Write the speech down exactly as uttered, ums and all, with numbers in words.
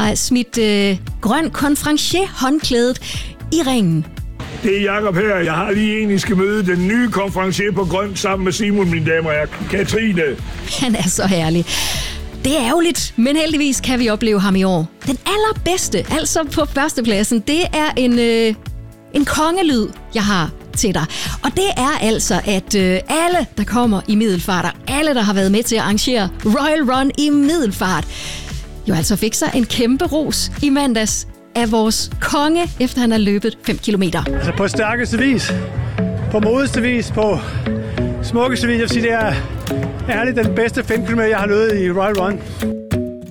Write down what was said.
har smidt øh, grøn konferencier-håndklædet i ringen. Det er Jakob her. Jeg har lige en, I skal møde. Den nye konferencier på grøn sammen med Simon, mine damer og Katrine. Han er så herlig. Det er ærgerligt, men heldigvis kan vi opleve ham i år. Den allerbedste, altså på førstepladsen, det er en, øh, en kongelyd, jeg har til dig. Og det er altså, at øh, alle, der kommer i Middelfart, og alle, der har været med til at arrangere Royal Run i Middelfart, jo altså fik sig en kæmpe ros i mandags af vores konge, efter han har løbet fem kilometer. Altså på stærkeste vis, på modeste vis, på smukkeste vis, jeg vil sige, det er ærligt den bedste fem kilometer, jeg har løbet i Royal Run.